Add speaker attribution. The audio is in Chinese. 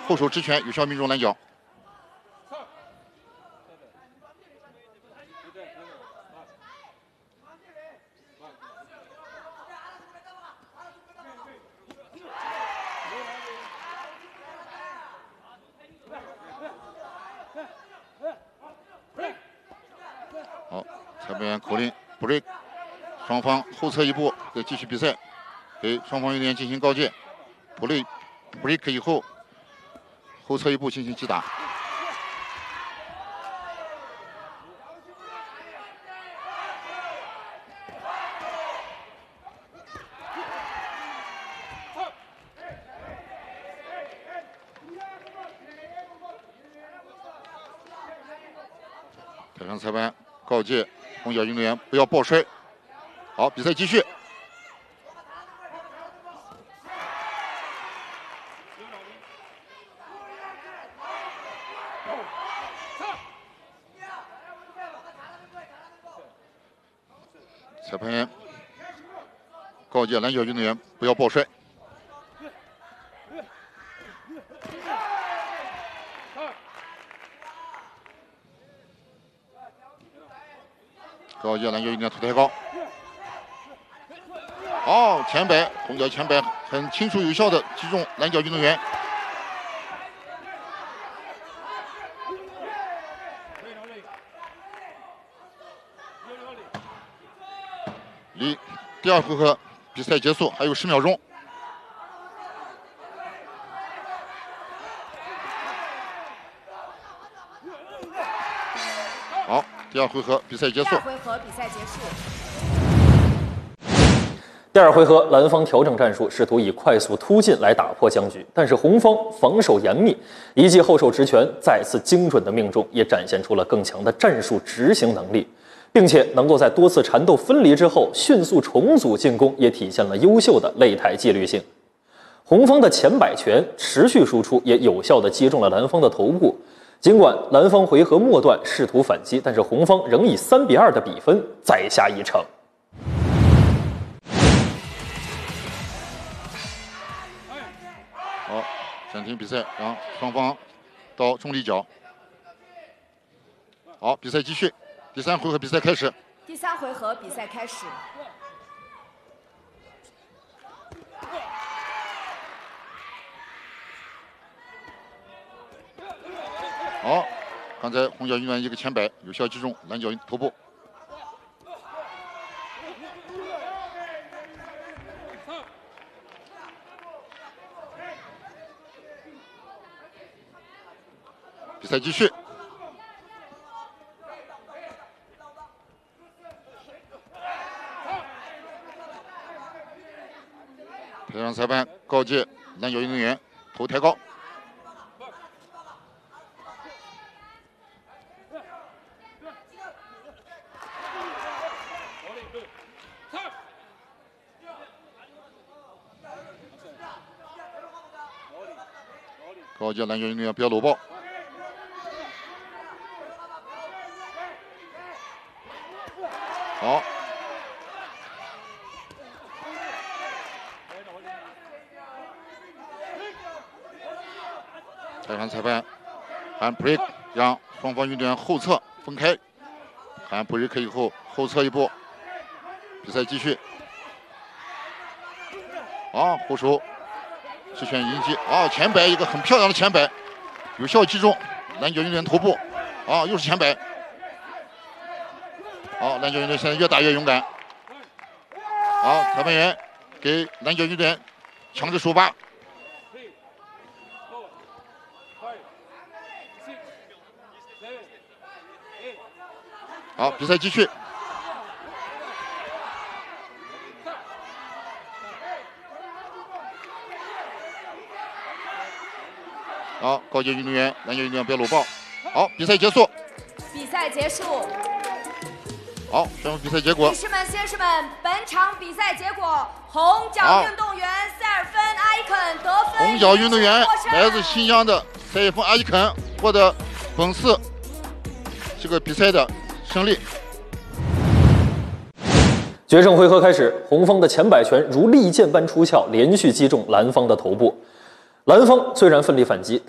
Speaker 1: 后手直拳有效命中拦脚。好，裁判员口令 break， 双方后撤一步，再继续比赛，给双方运动员进行告诫。break 以后，后撤一步进行击打。台上裁判告诫红脚运动员不要抱摔。好，比赛继续。裁判员告诫蓝脚运动员不要抱摔。告诫蓝脚运动员头抬高。哦，前摆，红脚前摆很清楚有效的击中蓝脚运动员。离第二回合比赛结束还有10秒钟。好，第二回合比赛结束。
Speaker 2: 第二回合，蓝方调整战术，试图以快速突进来打破僵局，但是红方防守严密，一记后手直拳再次精准的命中，也展现出了更强的战术执行能力，并且能够在多次缠斗分离之后迅速重组进攻，也体现了优秀的擂台纪律性。红方的前摆拳持续输出，也有效地击中了蓝方的头部。尽管蓝方回合末段试图反击，但是红方仍以3-2的比分再下一城。
Speaker 1: 好，暂停比赛，让双方到中立角。好，比赛继续，第3回合比赛开始。
Speaker 3: 第3回合比赛开始。
Speaker 1: 好，刚才红脚运动员一个前摆有效击中蓝脚头部。比赛继续。台上裁判告诫蓝脚运动员头抬高。告诫蓝脚运动员不要搂抱。好，台上裁判喊 break， 让双方运动员后撤分开。喊 break 以后后撤一步，比赛继续。好，后手直拳迎击，前摆一个很漂亮的前摆，有效击中蓝脚运动员头部。又是前摆。好，蓝脚运动员现在越打越勇敢。好，裁判员给蓝脚运动员强制手把。好，比赛继续。好，告诫运动员，蓝脚运动员不要搂抱。好，比赛结束。
Speaker 3: 比赛结束。
Speaker 1: 好，宣布比赛结果。
Speaker 3: 女士们、先生们，本场比赛结果：红脚运动员塞尔芬阿伊肯得分。
Speaker 1: 红脚运动员来自新疆的塞尔芬阿伊肯获得本次这个比赛的胜利。
Speaker 2: 决胜回合开始，红方的前摆拳如利剑般出鞘，连续击中蓝方的头部。蓝方虽然奋力反击，